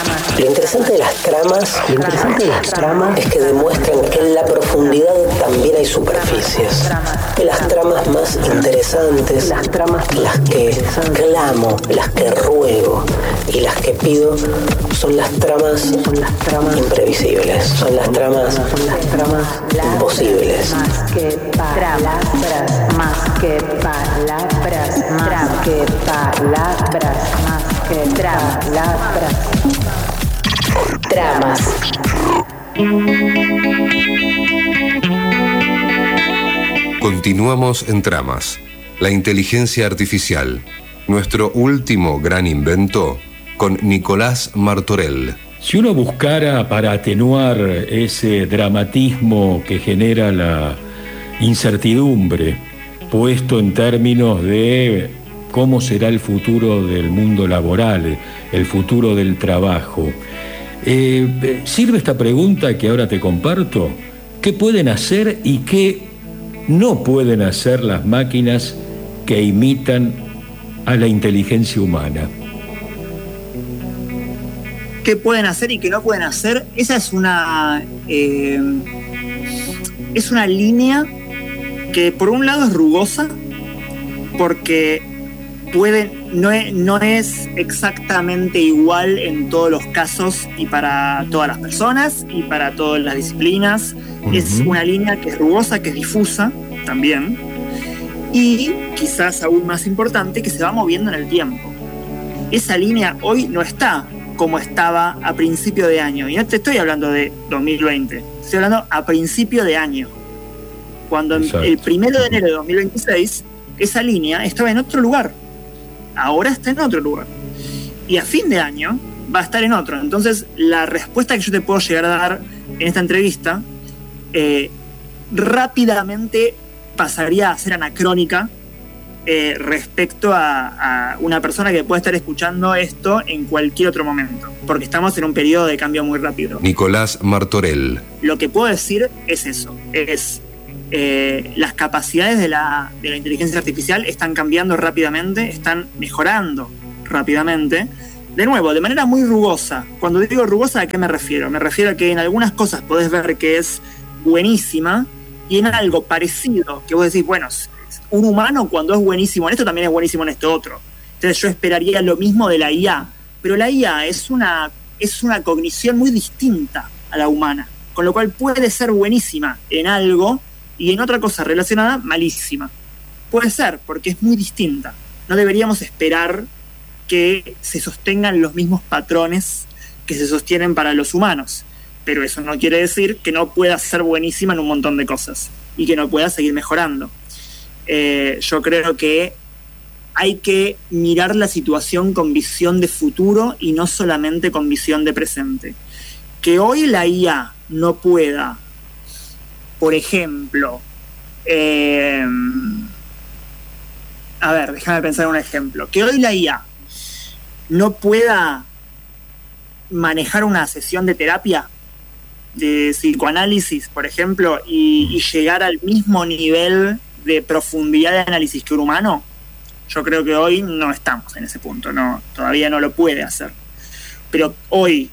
Lo interesante de las tramas es que demuestran que en la profundidad también hay superficies. Que las tramas más interesantes, las que clamo, las que ruego y las que pido son las tramas imprevisibles, son las tramas imposibles. Más que palabras, más que palabras. Tramas. Continuamos en Tramas. La inteligencia artificial. Nuestro último gran invento con Nicolás Martorell. Si uno buscara para atenuar ese dramatismo que genera la incertidumbre, puesto en términos de cómo será el futuro del mundo laboral, el futuro del trabajo, ¿sirve esta pregunta que ahora te comparto? ¿Qué pueden hacer y qué no pueden hacer las máquinas que imitan a la inteligencia humana? ¿Qué pueden hacer y qué no pueden hacer? Esa es una línea que por un lado es rugosa, porque no es exactamente igual en todos los casos y para todas las personas y para todas las disciplinas. Uh-huh. Es una línea que es rugosa, que es difusa también, y quizás aún más importante, que se va moviendo en el tiempo. Esa línea hoy no está como estaba a principio de año, y no te estoy hablando de 2020, estoy hablando a principio de año, cuando el 1 de enero de 2026 esa línea estaba en otro lugar. Ahora está en otro lugar. Y a fin de año va a estar en otro. Entonces, la respuesta que yo te puedo llegar a dar en esta entrevista rápidamente pasaría a ser anacrónica respecto a una persona que puede estar escuchando esto en cualquier otro momento. Porque estamos en un periodo de cambio muy rápido. Nicolás Martorell. Lo que puedo decir es eso. Las capacidades de la inteligencia artificial están cambiando rápidamente, están mejorando rápidamente. De nuevo, de manera muy rugosa. Cuando digo rugosa, ¿a qué me refiero? Me refiero a que en algunas cosas podés ver que es buenísima, y en algo parecido, que vos decís, bueno, un humano cuando es buenísimo en esto, también es buenísimo en esto otro. Entonces yo esperaría lo mismo de la IA. Pero la IA es una cognición muy distinta a la humana, con lo cual puede ser buenísima en algo, y en otra cosa relacionada, malísima. Puede ser, porque es muy distinta. No deberíamos esperar que se sostengan los mismos patrones que se sostienen para los humanos. Pero eso no quiere decir que no pueda ser buenísima en un montón de cosas y que no pueda seguir mejorando. Yo creo que hay que mirar la situación con visión de futuro y no solamente con visión de presente. Que hoy la IA no pueda, por ejemplo, a ver, déjame pensar en un ejemplo. Que hoy la IA no pueda manejar una sesión de terapia, de psicoanálisis, por ejemplo, y llegar al mismo nivel de profundidad de análisis que un humano, yo creo que hoy no estamos en ese punto, no, todavía no lo puede hacer. Pero hoy,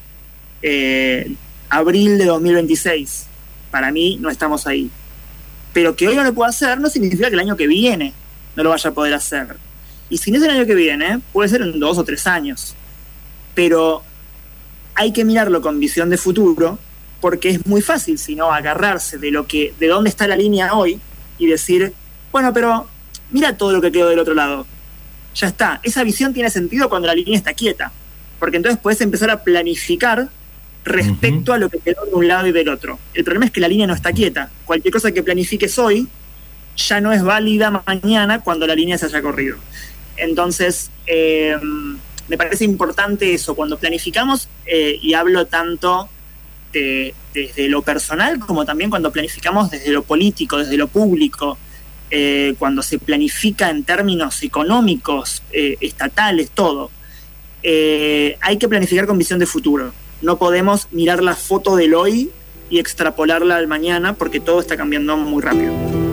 abril de 2026, para mí no estamos ahí. Pero que hoy no lo pueda hacer no significa que el año que viene no lo vaya a poder hacer. Y si no es el año que viene, puede ser en 2 o 3 años. Pero hay que mirarlo con visión de futuro, porque es muy fácil, si no, agarrarse de dónde está la línea hoy y decir, bueno, pero mira todo lo que quedó del otro lado. Ya está. Esa visión tiene sentido cuando la línea está quieta, porque entonces puedes empezar a planificar respecto a lo que quedó de un lado y del otro. El problema es que la línea no está quieta. Cualquier cosa que planifiques hoy ya no es válida mañana cuando la línea se haya corrido. Entonces, me parece importante eso. Cuando planificamos, y hablo tanto desde lo personal como también cuando planificamos desde lo político, desde lo público, cuando se planifica en términos económicos, estatales, todo, hay que planificar con visión de futuro. No podemos mirar la foto del hoy y extrapolarla al mañana, porque todo está cambiando muy rápido.